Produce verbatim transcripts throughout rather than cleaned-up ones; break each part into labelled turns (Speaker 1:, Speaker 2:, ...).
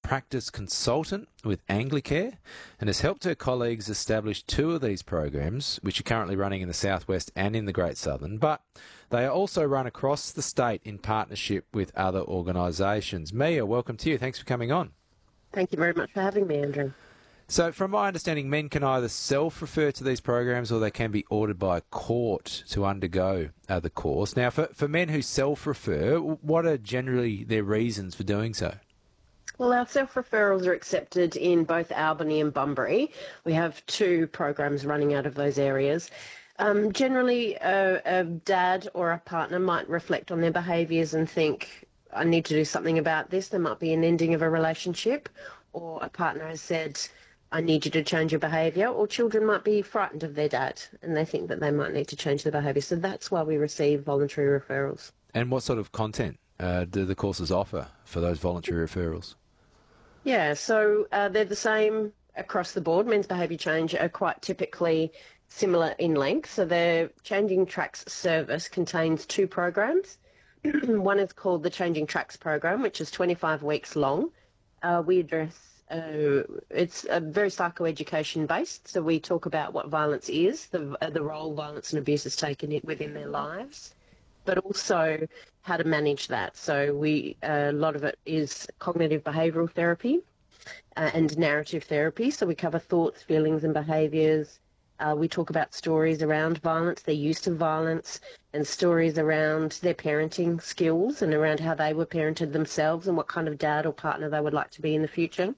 Speaker 1: practice consultant with Anglicare and has helped her colleagues establish two of these programs, which are currently running in the Southwest and in the Great Southern, but they are also run across the state in partnership with other organisations. Mia, welcome to you. Thanks for coming on.
Speaker 2: Thank you very much for having me, Andrew.
Speaker 1: So from my understanding, men can either self-refer to these programs or they can be ordered by a court to undergo uh, the course. Now, for, for men who self-refer, what are generally their reasons for doing so?
Speaker 2: Well, our self-referrals are accepted in both Albany and Bunbury. We have two programs running out of those areas. Um, generally, a, a dad or a partner might reflect on their behaviours and think, I need to do something about this. There might be an ending of a relationship, or a partner has said, I need you to change your behaviour, or children might be frightened of their dad and they think that they might need to change their behaviour. So that's why we receive voluntary referrals.
Speaker 1: And what sort of content uh, do the courses offer for those voluntary referrals?
Speaker 2: Yeah, so uh, they're the same across the board. Men's behaviour change are quite typically similar in length. So the Changing Tracks service contains two programs. One is called the Changing Tracks program, which is twenty-five weeks long. Uh, we address Uh, it's uh, very psychoeducation based, so we talk about what violence is, the uh, the role violence and abuse has taken it within their lives, but also how to manage that. So we uh, a lot of it is cognitive behavioural therapy uh, and narrative therapy. So we cover thoughts, feelings, and behaviours. Uh, we talk about stories around violence, their use of violence, and stories around their parenting skills and around how they were parented themselves and what kind of dad or partner they would like to be in the future.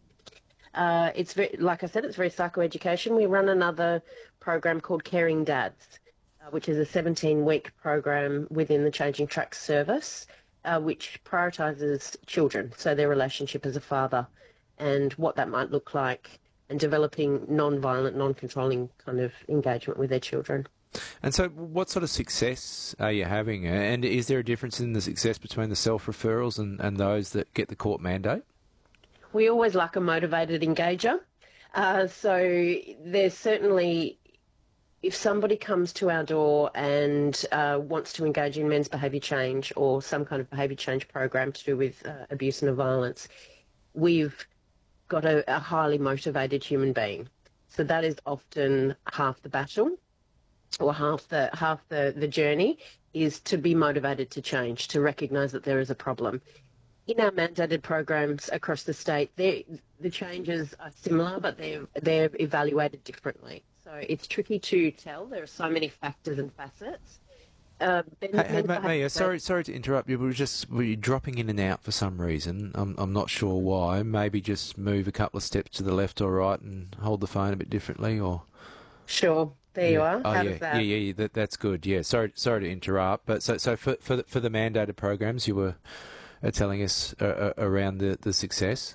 Speaker 2: Uh, it's very, like I said, it's very psychoeducation. We run another program called Caring Dads, uh, which is a seventeen-week program within the Changing Tracks service, uh, which prioritises children, so their relationship as a father and what that might look like, and developing non-violent, non-controlling kind of engagement with their children.
Speaker 1: And so what sort of success are you having? And is there a difference in the success between the self-referrals and, and those that get the court mandate?
Speaker 2: We always like a motivated engager. Uh, so there's certainly, if somebody comes to our door and uh, wants to engage in men's behaviour change or some kind of behaviour change program to do with uh, abuse and violence, we've got a, a highly motivated human being. So that is often half the battle, or half the half the, the journey is to be motivated to change, to recognise that there is a problem. In our mandated programs across the state, the changes are similar, but they're, they're evaluated differently. So it's tricky to tell. There are so many factors and facets. Uh,
Speaker 1: hey, hey, Mia, sorry, sorry to interrupt you, but we're just we're dropping in and out for some reason. I'm, I'm not sure why. Maybe just move a couple of steps to the left or right and hold the phone a bit differently, or...
Speaker 2: Sure. There
Speaker 1: yeah.
Speaker 2: you are.
Speaker 1: Oh,
Speaker 2: How
Speaker 1: yeah.
Speaker 2: does that?
Speaker 1: Yeah, yeah, yeah, that, that's good. Yeah, sorry, sorry to interrupt. But so, so for for the, for the mandated programs, you were uh, telling us uh, uh, around the the success.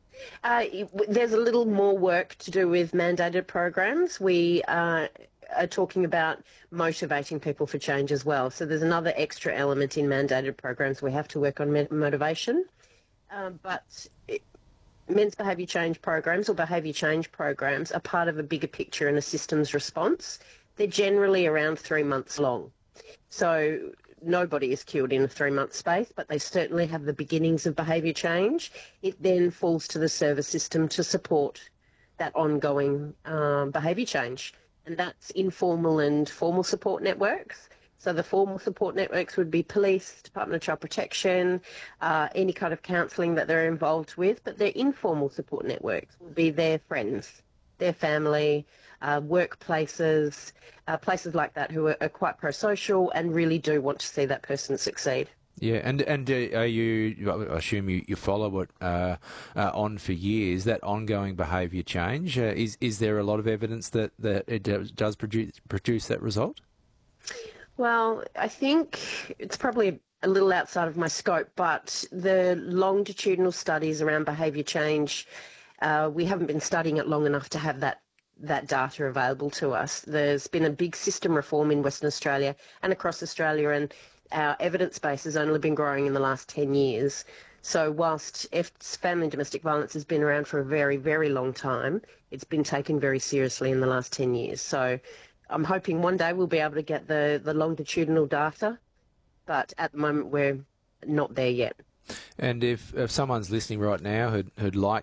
Speaker 2: Uh, there's a little more work to do with mandated programs. We uh, are talking about motivating people for change as well. So there's another extra element in mandated programs. We have to work on motivation, um, but. It, Men's behaviour change programs or behaviour change programs are part of a bigger picture and a systems response. They're generally around three months long. So nobody is killed in a three-month space, but they certainly have the beginnings of behaviour change. It then falls to the service system to support that ongoing um, behaviour change. And that's informal and formal support networks. So the formal support networks would be police, Department of Child Protection, uh, any kind of counselling that they're involved with, but their informal support networks will be their friends, their family, uh, workplaces, uh, places like that who are, are quite pro-social and really do want to see that person succeed.
Speaker 1: Yeah, and and uh, are you? I assume you, you follow it uh, uh, on for years. That ongoing behaviour change uh, is is there a lot of evidence that, that it does, does produce produce that result?
Speaker 2: Well, I think it's probably a little outside of my scope, but the longitudinal studies around behaviour change, uh, we haven't been studying it long enough to have that, that data available to us. There's been a big system reform in Western Australia and across Australia, and our evidence base has only been growing in the last ten years. So whilst family and domestic violence has been around for a very, very long time, it's been taken very seriously in the last ten years. So I'm hoping one day we'll be able to get the, the longitudinal data, but at the moment we're not there yet.
Speaker 1: And if, if someone's listening right now who'd, who'd like